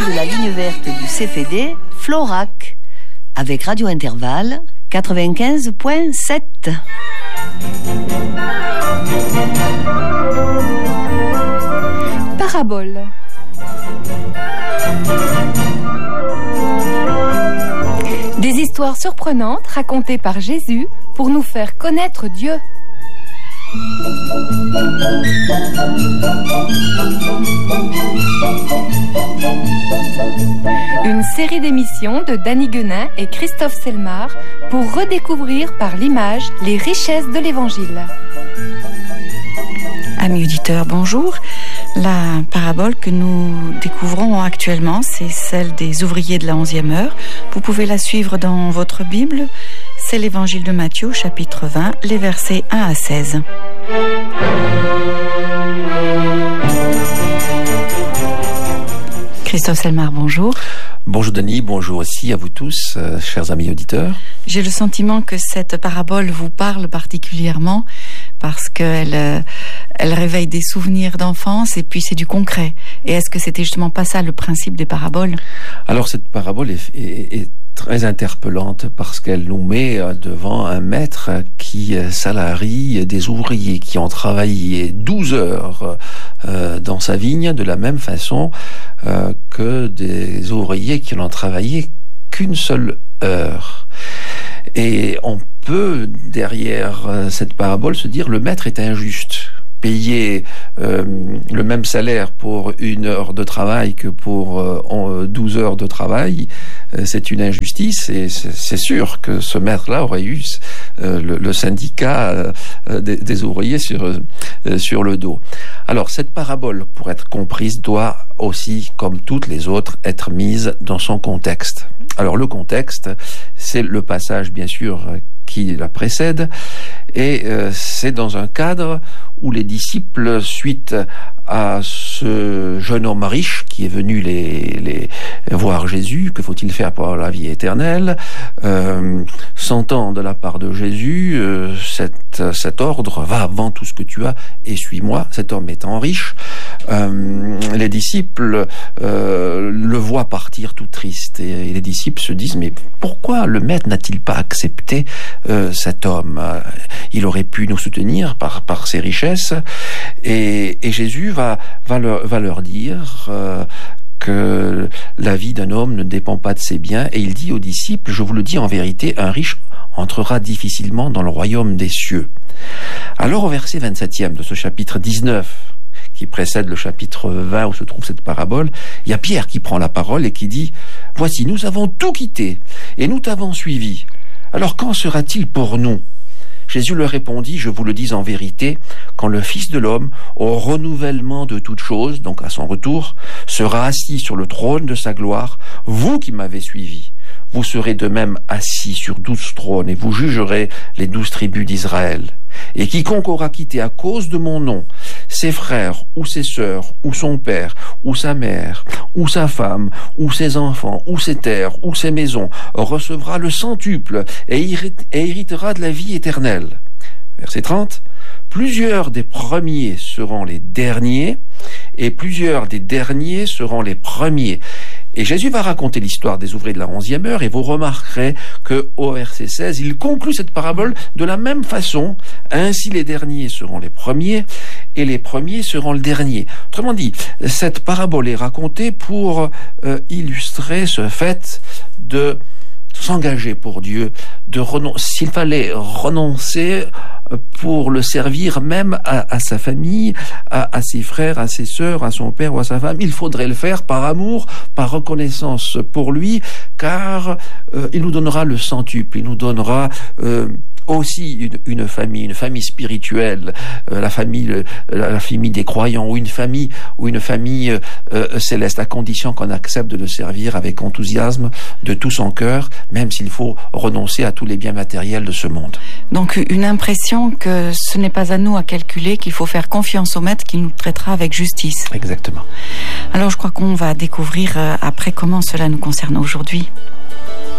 de la ligne verte du CFD, Florac, avec Radio Intervalle 95.7. Parabole. Des histoires surprenantes racontées par Jésus pour nous faire connaître Dieu. Une série d'émissions de Danny Guenin et Christophe Selmar pour redécouvrir par l'image les richesses de l'Évangile. Amis auditeurs, bonjour. La parabole que nous découvrons actuellement, c'est celle des ouvriers de la 11e heure. Vous pouvez la suivre dans votre Bible. C'est l'Évangile de Matthieu, chapitre 20, les versets 1 à 16. Christophe Selmar, bonjour. Bonjour Denis, bonjour aussi à vous tous, chers amis auditeurs. J'ai le sentiment que cette parabole vous parle particulièrement parce qu'elle réveille des souvenirs d'enfance et puis c'est du concret. Et est-ce que c'était justement pas ça le principe des paraboles ? Alors cette parabole est très interpellante parce qu'elle nous met devant un maître qui salarie des ouvriers qui ont travaillé 12 heures dans sa vigne de la même façon que des ouvriers qui n'ont travaillé qu'une seule heure. Et on peut, derrière cette parabole, se dire le maître est injuste. Payer le même salaire pour 1 heure de travail que pour 12 heures de travail, c'est une injustice et c'est sûr que ce maître-là aurait eu le syndicat des ouvriers sur le dos. Alors cette parabole, pour être comprise, doit aussi, comme toutes les autres, être mise dans son contexte. Alors le contexte, c'est le passage bien sûr qui la précède et c'est dans un cadre où les disciples, suite à ce jeune homme riche qui est venu les voir Jésus, que faut-il faire pour avoir la vie éternelle, s'entend de la part de Jésus cet ordre, va, vends tout ce que tu as et suis-moi. Cet homme étant riche, les disciples le voient partir tout triste et les disciples se disent mais pourquoi le maître n'a-t-il pas accepté cet homme? Il aurait pu nous soutenir par ses richesses et Jésus va leur dire que la vie d'un homme ne dépend pas de ses biens et il dit aux disciples, je vous le dis en vérité, un riche entrera difficilement dans le royaume des cieux. Alors au verset 27e de ce chapitre 19 qui précède le chapitre 20 où se trouve cette parabole, il y a Pierre qui prend la parole et qui dit « Voici, nous avons tout quitté et nous t'avons suivi. Alors qu'en sera-t-il pour nous ?» Jésus leur répondit, je vous le dis en vérité, quand le Fils de l'homme, au renouvellement de toutes choses, donc à son retour, sera assis sur le trône de sa gloire, vous qui m'avez suivi, vous serez de même assis sur 12 trônes et vous jugerez les 12 tribus d'Israël. Et quiconque aura quitté à cause de mon nom ses frères ou ses sœurs ou son père ou sa mère ou sa femme ou ses enfants ou ses terres ou ses maisons recevra le centuple et héritera de la vie éternelle. Verset 30. Plusieurs des premiers seront les derniers et plusieurs des derniers seront les premiers. Et Jésus va raconter l'histoire des ouvriers de la 11e heure et vous remarquerez qu'au verset 16, il conclut cette parabole de la même façon. Ainsi les derniers seront les premiers et les premiers seront le dernier. Autrement dit, cette parabole est racontée pour illustrer ce fait de s'engager pour Dieu, s'il fallait renoncer pour le servir même à sa famille, à ses frères, à ses sœurs, à son père ou à sa femme, il faudrait le faire par amour, par reconnaissance pour lui, car il nous donnera le centuple, il nous donnera aussi une famille spirituelle, la famille des croyants ou une famille céleste, à condition qu'on accepte de le servir avec enthousiasme de tout son cœur, même s'il faut renoncer à tous les biens matériels de ce monde. Donc une impression que ce n'est pas à nous à calculer, qu'il faut faire confiance au maître qui nous traitera avec justice. Exactement. Alors je crois qu'on va découvrir après comment cela nous concerne aujourd'hui.